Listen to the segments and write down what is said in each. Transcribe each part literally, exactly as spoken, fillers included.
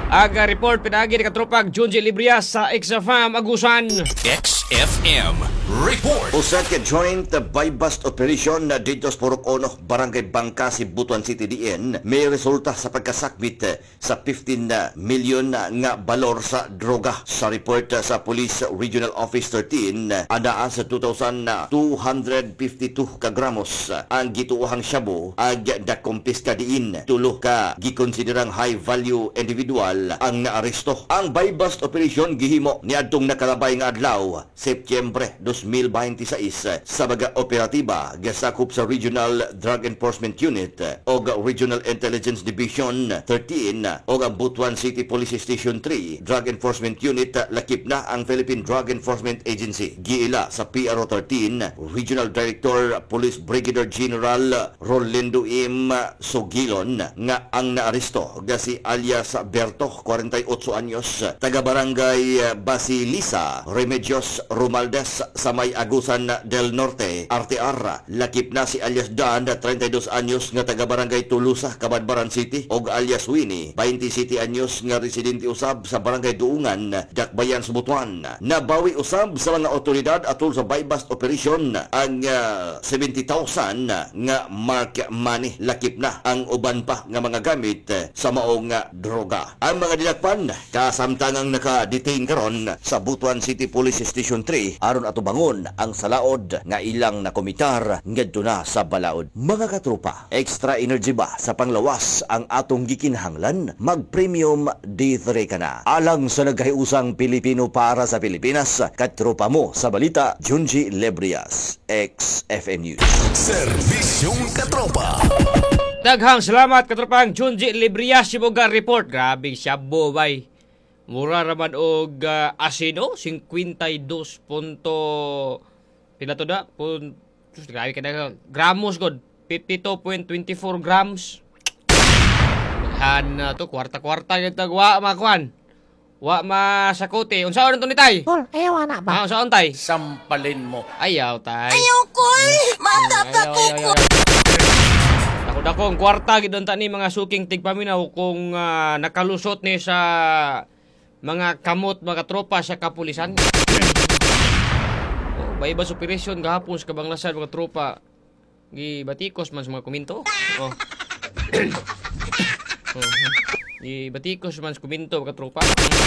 Aga report pinagi ni katropag Junji Librias sa X F M Agusan. X F M Report. Usa ka joint buy-bust operation na dito sa Purok Ono, Barangay Bangkasi, Butuan City diin may resulta sa pagkasakmit sa fifteen million nga balor sa droga. Sa report sa Police Regional Office thirteen, anaa sa two thousand two hundred fifty-two ka gramos ang gituohang shabu ag dakumpiska diin. Tulo ka gikonsiderang high value individual ang naaresto. Ang buy-bust operation gihimo niadtong nakalabay nga adlaw, Setyembre two thousand twenty-six, sa baga operatiba gasakop sa Regional Drug Enforcement Unit o Regional Intelligence Division thirteen o ang Butuan City Police Station three Drug Enforcement Unit. Lakip na ang Philippine Drug Enforcement Agency. Giila sa P R O thirteen Regional Director Police Brigadier General Rolando M. Sogilon nga ang naaresto ga si alias Berto, forty-eight anyos, taga Barangay Basilisa, Remedios Romaldes sa may Agusan del Norte, R T R. Lakip na si alias Dan, thirty-two anyos, nga taga Barangay Tulusa, Cabadbaran City, og alias Winnie, twenty-seven anyos, nga residente usab sa Barangay Duungan, Dakbayan, Subutuan. Nabawi usab sa mga otoridad atol sa buy-bust operation ang uh, seventy thousand nga mark money. Lakip na ang uban pa nga mga gamit sa maong uh, droga. Ang mga dilakpan kasamtangang naka-detain karon sa Butuan City Police Station three aron ato bangon ang salaod nga ilang nakomitar ngadto na sa balaod. Mga katropa, extra energy ba sa panglawas ang atong gikinahanglan? Mag-premium D three ka na. Alang sa naghiusang Pilipino para sa Pilipinas, katropa mo sa balita, Junji Librias, X F M News. Serbisyong katropa. Daghang salamat katropang Junji Librias sibuga report. Grabe shabu bay. Mura raman og uh, asino fifty-two punto pila to da pun grabe kada gramos god fifty-two point two four grams. Han uh, to kwarta-kwarta gyud tagwa makwan. Wa masakote. Unsa oron to ni tay? Tol, ayaw na ba? Ah, unsa on tay? Sampalin mo. Ayaw tay. Ayaw ko eh! Matata ko ko! Dako ang kwarta gid ta ni mga suking tigpaminaw kung uh, nakalusot ni sa mga kamot mga tropa sa kapulisan. Oh, baybas operasyon gahapon sa Kabanglasan mga tropa. Gi batikos man sa mga kuminto. Oh. Oh. Gi batikos man sa kuminto mga tropa.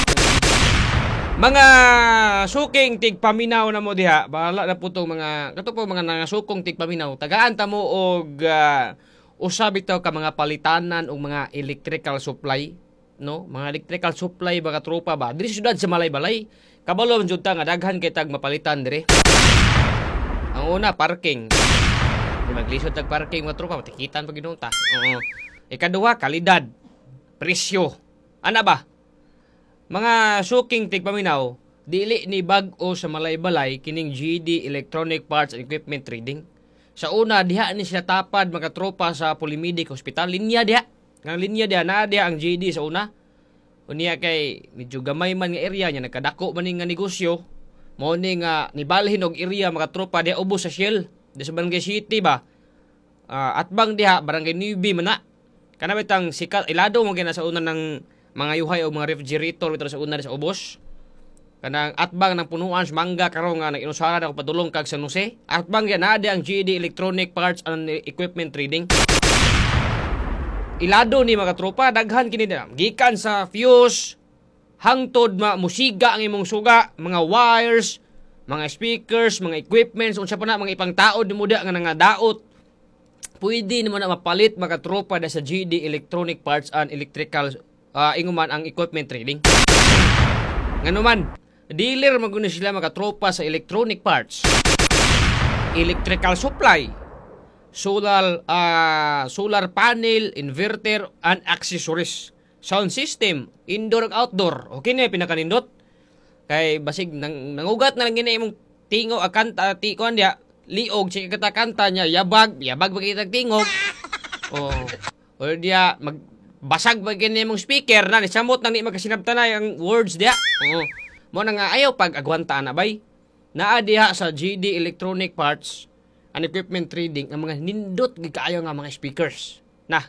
Mga suking tigpaminaw na mo diha, bahala na po itong mga kato po mga nangasukong tigpaminaw. Tagaan ta mo og uh, usab ito ka mga palitanan o mga electrical supply, no? Mga electrical supply mga tropa ba? Diri syudad sa Malay-Balay. Kabalo man jud ta nga daghan kay tag mapalitan dire. Ang una parking. Di maglisod tag parking mga tropa, matikitan pag ginunta. Oo. Ikaduha kalidad, presyo. Ana ba? Mga suking tigpaminaw, dili ni bag-o sa Malay-Balay kining G D Electronic Parts and Equipment Trading. Sa una, diha ni siya tapad mga tropa sa Polymedic Hospital. Linya diha. Ang linya diha, na diha ang G D sa una. Unya kay, medyo gamay man nga area niya, nagkadako man nga negosyo. Mo ni nga, nibalhin og area mga tropa diha, ubos sa Shell. Di sa Barangay City ba? Uh, atbang diha, Barangay Nubi man na. Kanabitang sikat, ilado mo kina sa una ng mga yuhay o mga refrigerator ito sa una sa ubos. Kanang atbang ng punuan sa mangga karon nga nag-inusara na padulong kag San Jose. Atbang yan na ang G D Electronic Parts and Equipment Trading. Ilado ni mga tropa daghan kini na gikan sa fuse hangtod ma musiga ang imong suga, mga wires, mga speakers, mga equipments unsa pa na mga ipang taod ni muda nga nangadaot. Pwede nimo na mapalit mga tropa da sa G D Electronic Parts and Electrical uh, inguman ang equipment trading. Ngano man dealer maguna sila mga tropa sa electronic parts, electrical supply, solar uh, solar panel, inverter, and accessories, sound system, indoor and outdoor. Okay na pinakanindot. Kay basig nang, nangugat na lang gina imong tingo akanta ti kon dia liog si kata kanta niya yabag yabag bagay tingog. Oh. Or dia mag basag bagay imong speaker na ni samot nang ni magasinabtanay ang words dia. Oh. Mo na nga ayaw pag agwanta na bay. Naa diha sa G D Electronic Parts and Equipment Trading ang mga nindot gikaayo nga mga speakers.